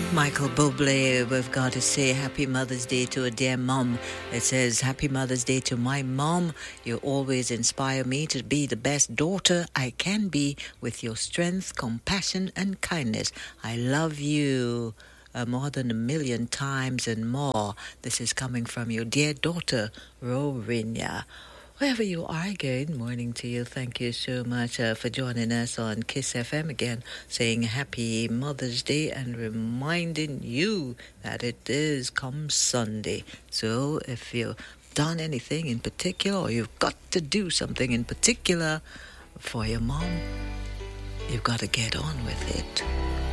Michael Bublé, we've got to say Happy Mother's Day to a dear mom. It says, Happy Mother's Day to my mom. You always inspire me to be the best daughter I can be with your strength, compassion, and kindness. I love you more than a million times and more. This is coming from your dear daughter, Rowena. Wherever you are, good morning to you. Thank you so much for joining us on Kiss FM again, saying Happy Mother's Day and reminding you that it is come Sunday. So if you've done anything in particular or you've got to do something in particular for your mom, you've got to get on with it.